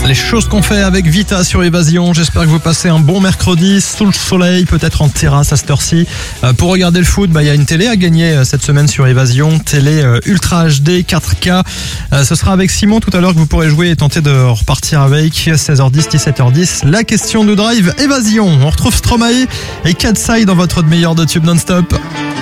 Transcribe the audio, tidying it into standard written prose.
Les choses qu'on fait avec Vita sur Évasion. J'espère que vous passez un bon mercredi sous le soleil, peut-être en terrasse à cette heure-ci. Pour regarder le foot, il y a une télé à gagner cette semaine sur Évasion. Télé Ultra HD 4K. Ce sera avec Simon tout à l'heure que vous pourrez jouer et tenter de repartir avec 16h10, 17h10. La question de drive Évasion. On retrouve Stromae et Katseye dans votre meilleur de tube non-stop.